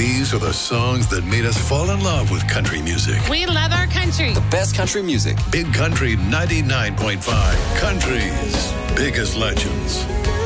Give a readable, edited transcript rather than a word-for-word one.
These are the songs that made us fall in love with country music. We love our country. The best country music. Big Country 99.5. Country's biggest legends.